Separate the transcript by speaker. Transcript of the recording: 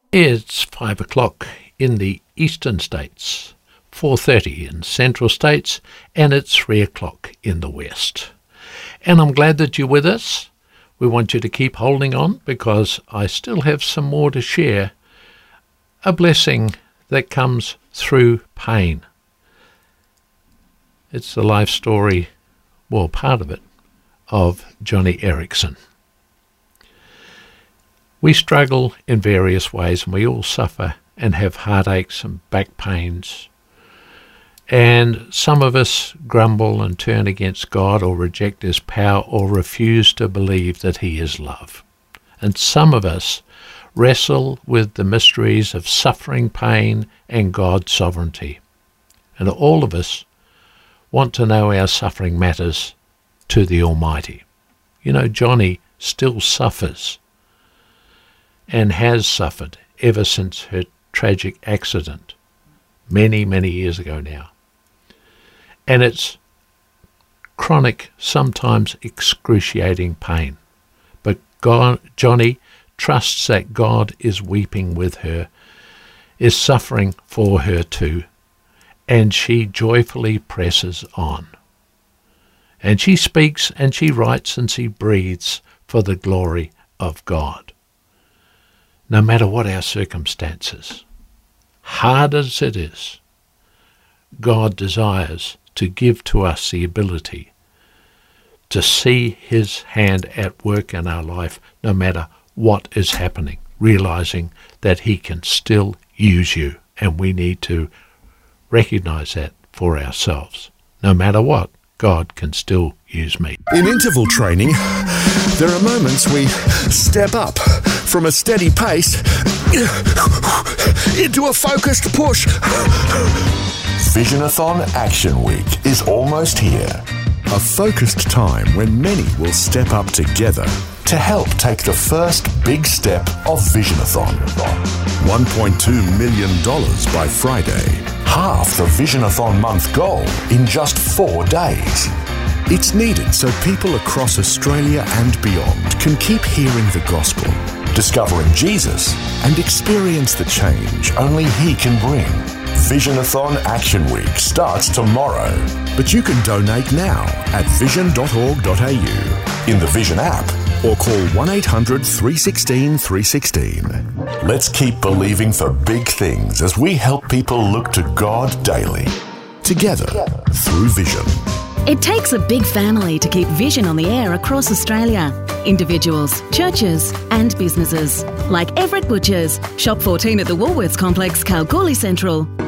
Speaker 1: It's 5 o'clock in the eastern states, 4:30 in central states, and it's 3 o'clock in the west. And I'm glad that you're with us. We want you to keep holding on because I still have some more to share. A blessing that comes through pain. It's the life story, well, part of it, of Johnny Erickson. We struggle in various ways and we all suffer and have heartaches and back pains. And some of us grumble and turn against God or reject His power or refuse to believe that He is love. And some of us wrestle with the mysteries of suffering, pain, and God's sovereignty. And all of us want to know our suffering matters to the Almighty. You know, Johnny still suffers and has suffered ever since her tragic accident many, many years ago now. And it's chronic, sometimes excruciating pain. But Johnny trusts that God is weeping with her, is suffering for her too, and she joyfully presses on. And she speaks and she writes and she breathes for the glory of God. No matter what our circumstances, hard as it is, God desires to give to us the ability to see His hand at work in our life no matter what is happening, realizing that He can still use you, and we need to recognize that for ourselves. No matter what, God can still use me.
Speaker 2: In interval training, there are moments we step up from a steady pace into a focused push.
Speaker 3: Visionathon Action Week is almost here.
Speaker 2: A focused time when many will step up together
Speaker 3: to help take the first big step of Visionathon.
Speaker 2: $1.2 million by Friday.
Speaker 3: Half the Visionathon month goal in just 4 days.
Speaker 2: It's needed so people across Australia and beyond can keep hearing the gospel,
Speaker 3: discovering Jesus,
Speaker 2: and experience the change
Speaker 3: only He can bring. Visionathon Action Week starts tomorrow.
Speaker 2: But you can donate now at vision.org.au,
Speaker 3: in the Vision app,
Speaker 2: or call 1-800 316 316.
Speaker 3: Let's keep believing for big things as we help people look to God daily.
Speaker 2: Together through Vision.
Speaker 4: It takes a big family to keep Vision on the air across Australia. Individuals, churches and businesses. Like Everett Butchers, Shop 14 at the Woolworths Complex, Kalgoorlie Central.